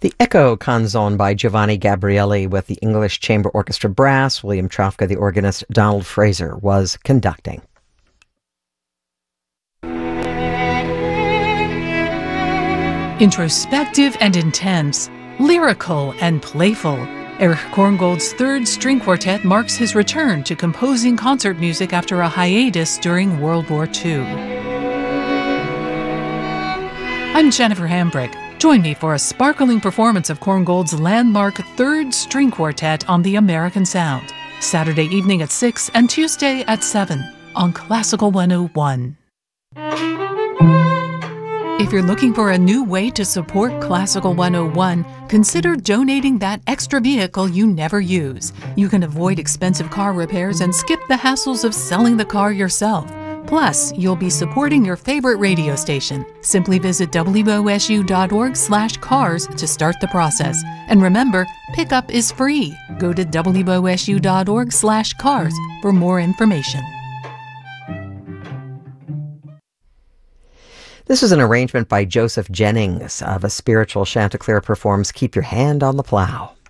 The Echo Canzone by Giovanni Gabrieli with the English Chamber Orchestra Brass. William Trafka, the organist. Donald Fraser was conducting. Introspective and intense, lyrical and playful, Erich Korngold's Third String Quartet marks his return to composing concert music after a hiatus during World War II. I'm Jennifer Hambrick. Join me for a sparkling performance of Korngold's landmark Third String Quartet on the American Sound, Saturday evening at 6 and Tuesday at 7 on Classical 101. If you're looking for a new way to support Classical 101, consider donating that extra vehicle you never use. You can avoid expensive car repairs and skip the hassles of selling the car yourself. Plus, you'll be supporting your favorite radio station. Simply visit wosu.org/cars to start the process. And remember, pickup is free. Go to wosu.org/cars for more information. This is an arrangement by Joseph Jennings of a spiritual Chanticleer performs Keep Your Hand on the Plow.